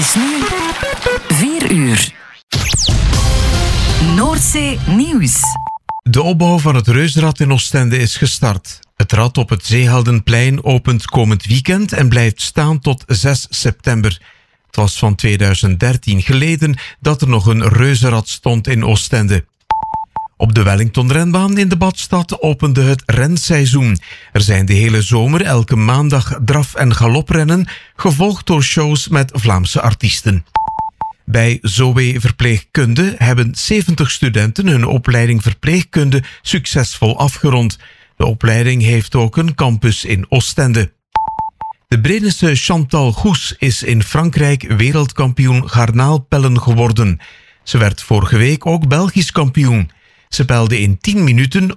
is nu 4 uur. Noordzee Nieuws. De opbouw van het Reuzenrad in Oostende is gestart. Het rad op het Zeeheldenplein opent komend weekend en blijft staan tot 6 september. Het was van 2013 geleden dat er nog een reuzenrad stond in Oostende. Op de Wellington-renbaan in de Badstad opende het renseizoen. Er zijn de hele zomer elke maandag draf- en galoprennen, gevolgd door shows met Vlaamse artiesten. Bij ZOE Verpleegkunde hebben 70 studenten hun opleiding verpleegkunde succesvol afgerond. De opleiding heeft ook een campus in Oostende. De Bredese Chantal Goes is in Frankrijk wereldkampioen garnaalpellen geworden. Ze werd vorige week ook Belgisch kampioen. Ze pelde in 10 minuten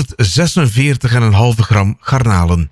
146,5 gram garnalen.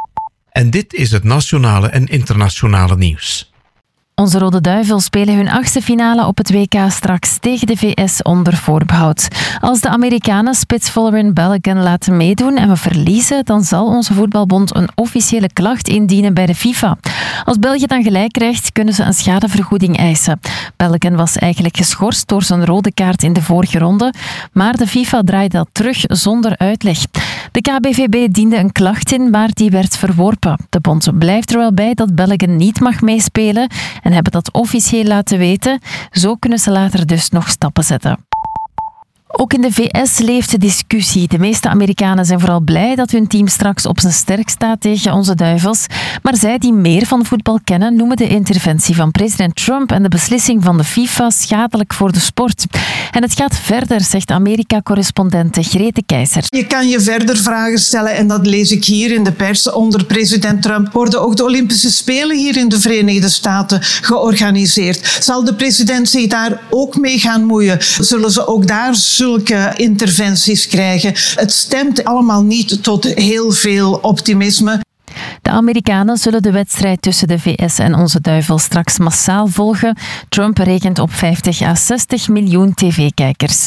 En dit is het nationale en internationale nieuws. Onze Rode Duivels spelen hun 8e finale op het WK straks tegen de VS onder voorbehoud. Als de Amerikanen Spitz Vollering Balogun laten meedoen en we verliezen, dan zal onze voetbalbond een officiële klacht indienen bij de FIFA. Als België dan gelijk krijgt, kunnen ze een schadevergoeding eisen. Balogun was eigenlijk geschorst door zijn rode kaart in de vorige ronde, maar de FIFA draaide dat terug zonder uitleg. De KBVB diende een klacht in, maar die werd verworpen. De bond blijft er wel bij dat Balogun niet mag meespelen en hebben dat officieel laten weten. Zo kunnen ze later dus nog stappen zetten. Ook in de VS leeft de discussie. De meeste Amerikanen zijn vooral blij dat hun team straks op zijn sterk staat tegen onze Duivels. Maar zij die meer van voetbal kennen, noemen de interventie van president Trump en de beslissing van de FIFA schadelijk voor de sport. En het gaat verder, zegt Amerika-correspondente Grete Keizer. Je kan je verder vragen stellen en dat lees ik hier in de pers. Onder president Trump worden ook de Olympische Spelen hier in de Verenigde Staten georganiseerd. Zal de president zich daar ook mee gaan moeien? Zullen ze ook daar zulke interventies krijgen? Het stemt allemaal niet tot heel veel optimisme. De Amerikanen zullen de wedstrijd tussen de VS en onze Duivels straks massaal volgen. Trump rekent op 50 à 60 miljoen tv-kijkers.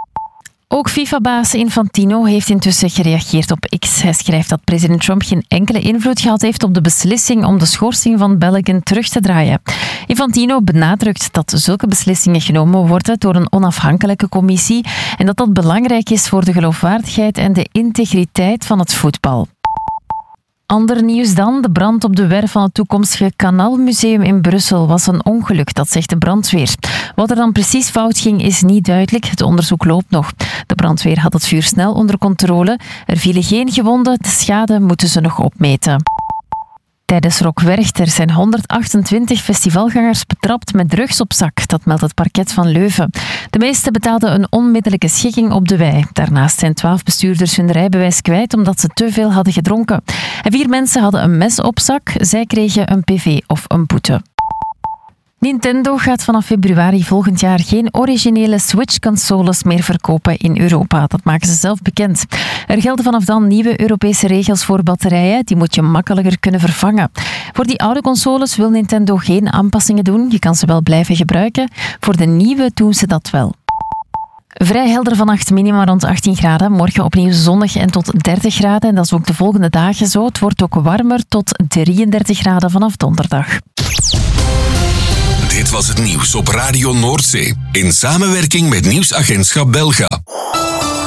Ook FIFA-baas Infantino heeft intussen gereageerd op X. Hij schrijft dat president Trump geen enkele invloed gehad heeft op de beslissing om de schorsing van Balogun terug te draaien. Infantino benadrukt dat zulke beslissingen genomen worden door een onafhankelijke commissie en dat dat belangrijk is voor de geloofwaardigheid en de integriteit van het voetbal. Ander nieuws dan. De brand op de werf van het toekomstige Kanalmuseum in Brussel was een ongeluk, dat zegt de brandweer. Wat er dan precies fout ging is niet duidelijk. Het onderzoek loopt nog. De brandweer had het vuur snel onder controle. Er vielen geen gewonden. De schade moeten ze nog opmeten. Tijdens Rock Werchter zijn 128 festivalgangers betrapt met drugs op zak. Dat meldt het parket van Leuven. De meesten betaalden een onmiddellijke schikking op de wei. Daarnaast zijn 12 bestuurders hun rijbewijs kwijt omdat ze te veel hadden gedronken. En 4 mensen hadden een mes op zak. Zij kregen een PV of een boete. Nintendo gaat vanaf februari volgend jaar geen originele Switch-consoles meer verkopen in Europa. Dat maken ze zelf bekend. Er gelden vanaf dan nieuwe Europese regels voor batterijen. Die moet je makkelijker kunnen vervangen. Voor die oude consoles wil Nintendo geen aanpassingen doen. Je kan ze wel blijven gebruiken. Voor de nieuwe doen ze dat wel. Vrij helder vannacht, minima rond 18 graden. Morgen opnieuw zonnig en tot 30 graden. En dat is ook de volgende dagen zo. Het wordt ook warmer tot 33 graden vanaf donderdag. Dit was het nieuws op Radio Noordzee in samenwerking met Nieuwsagentschap Belga.